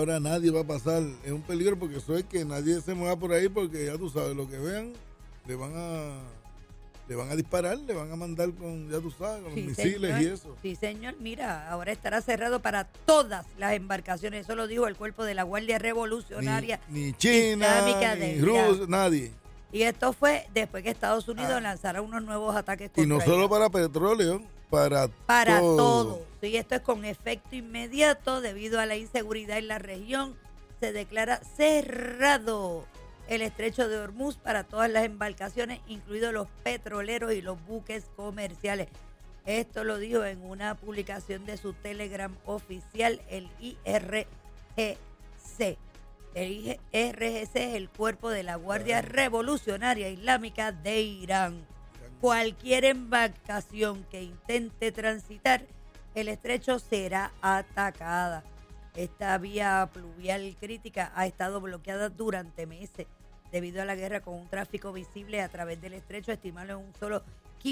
ahora nadie va a pasar. Es un peligro porque eso es que nadie se mueva por ahí porque ya tú sabes, lo que vean, le van a disparar, le van a mandar con, ya tú sabes, con los misiles señor. y eso. Sí, señor. Mira, ahora estará cerrado para todas las embarcaciones. Eso lo dijo el cuerpo de la Guardia Revolucionaria Ni China, Islámica de ni Irán. Rusia, nadie. Y esto fue después que Estados Unidos lanzara unos nuevos ataques contra Y no solo Irán. para petróleo, para todo. Sí, esto es con efecto inmediato debido a la inseguridad en la región. Se declara cerrado el estrecho de Hormuz para todas las embarcaciones, incluidos los petroleros y los buques comerciales. Esto lo dijo en una publicación de su Telegram oficial, el IRGC. El IRGC es el cuerpo de la Guardia Revolucionaria Islámica de Irán. Cualquier embarcación que intente transitar el estrecho será atacada. Esta vía pluvial crítica ha estado bloqueada durante meses debido a la guerra, con un tráfico visible a través del estrecho estimado en un solo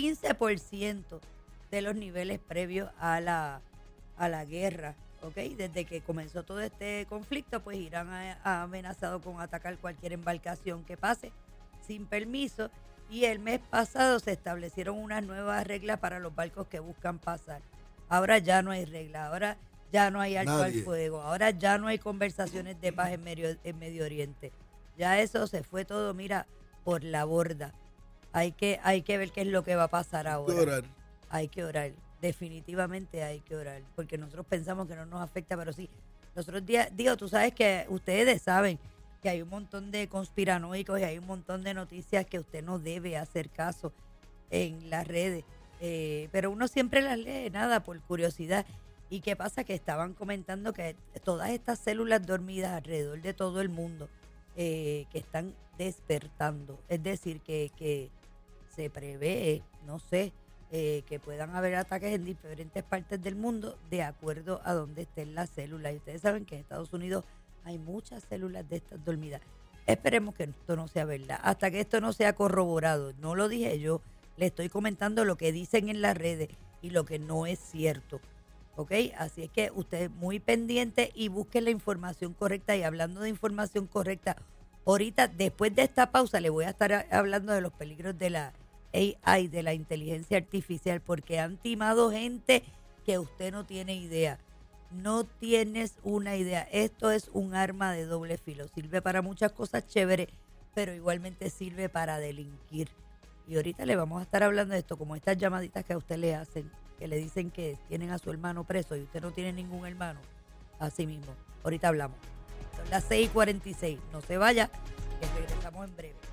15% de los niveles previos a la guerra. ¿Okay? Desde que comenzó todo este conflicto, pues Irán ha amenazado con atacar cualquier embarcación que pase sin permiso, y el mes pasado se establecieron unas nuevas reglas para los barcos que buscan pasar. Ahora ya no hay reglas, ahora ya no hay alto al fuego, ahora ya no hay conversaciones de paz en Medio Oriente. Ya eso se fue todo, mira, por la borda. Hay que ver qué es lo que va a pasar ahora. Hay que orar. Definitivamente hay que orar, porque nosotros pensamos que no nos afecta, pero sí. Los otros días, tú sabes que ustedes saben que hay un montón de conspiranoicos y hay un montón de noticias que usted no debe hacer caso en las redes, pero uno siempre las lee, nada, por curiosidad. ¿Y qué pasa? Que estaban comentando que todas estas células dormidas alrededor de todo el mundo, que están despertando, es decir, que se prevé, no sé, que puedan haber ataques en diferentes partes del mundo de acuerdo a donde estén las células. Y ustedes saben que en Estados Unidos hay muchas células de estas dormidas. Esperemos que esto no sea verdad, hasta que esto no sea corroborado. No lo dije yo, le estoy comentando lo que dicen en las redes y lo que no es cierto. ¿Ok? Así es que usted muy pendiente y busque la información correcta. Y hablando de información correcta, ahorita, después de esta pausa, le voy a estar hablando de los peligros de la AI, de la inteligencia artificial, porque han timado gente que usted no tiene idea. No tienes una idea. Esto es un arma de doble filo. Sirve para muchas cosas chéveres, pero igualmente sirve para delinquir. Y ahorita le vamos a estar hablando de esto, como estas llamaditas que a usted le hacen, que le dicen que tienen a su hermano preso y usted no tiene ningún hermano. Así mismo. Ahorita hablamos. Son las 6:46. No se vaya, que regresamos en breve.